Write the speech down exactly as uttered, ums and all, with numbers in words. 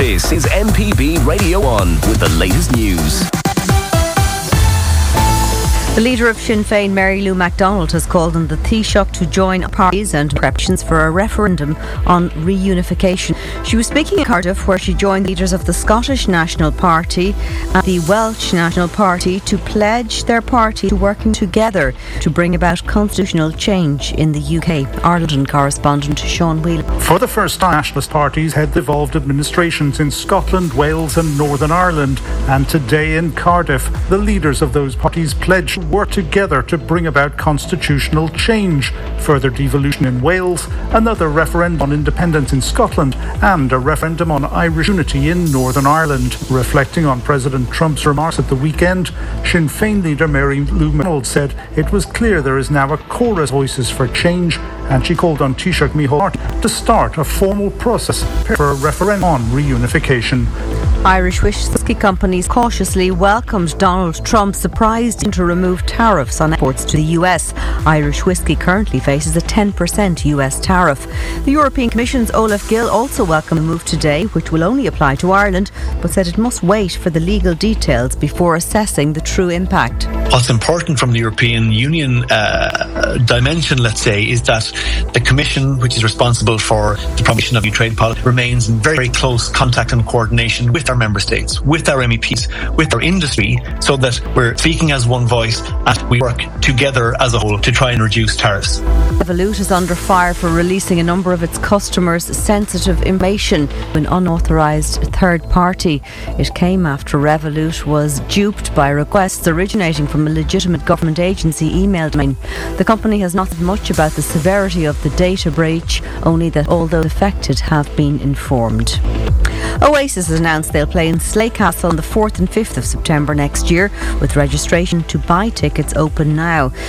This is M P B Radio one with the latest news. The leader of Sinn Féin, Mary Lou MacDonald, has called on the Taoiseach to join parties and preparations for a referendum on reunification. She was speaking in Cardiff, where she joined leaders of the Scottish National Party and the Welsh National Party to pledge their party to working together to bring about constitutional change in the U K. Our London correspondent Sean Wheeler. For the first time, nationalist parties had devolved administrations in Scotland, Wales and Northern Ireland. And today in Cardiff, the leaders of those parties pledged to work together to bring about constitutional change, further devolution in Wales, another referendum on independence in Scotland, and a referendum on Irish unity in Northern Ireland. Reflecting on President Trump's remarks at the weekend, Sinn Féin leader Mary Lou MacDonald said it was clear there is now a chorus of voices for change, and she called on Taoiseach Micheál Martin to start a formal process for a referendum on reunification. Irish whisky companies cautiously welcomed Donald Trump's surprise decision to remove tariffs on exports to the U S. Irish whisky currently faces a ten percent U S tariff. The European Commission's Olaf Gill also welcomed the move today, which will only apply to Ireland, but said it must wait for the legal details before assessing the true impact. What's important from the European Union uh, dimension, let's say, is that the Commission, which is responsible for the promotion of new trade policy, remains in very, very close contact and coordination with our member states, with our M E Ps, with our industry, so that we're speaking as one voice and we work together as a whole to try and reduce tariffs. Revolut is under fire for releasing a number of its customers' sensitive information to an unauthorised third party. It came after Revolut was duped by requests originating from a legitimate government agency email domain. The company has not said much about the severity of the data breach, only that all those affected have been informed. Oasis has announced they'll play in Slay Castle on the fourth and fifth of September next year, with registration to buy tickets open now.